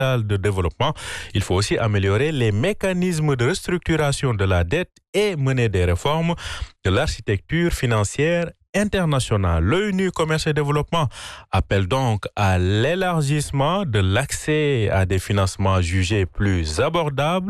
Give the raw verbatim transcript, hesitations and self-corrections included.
sociétale de développement. Il faut aussi améliorer les mécanismes de restructuration de la dette et mener des réformes de l'architecture financière internationale. L'ONU Commerce et Développement appelle donc à l'élargissement de l'accès à des financements jugés plus abordables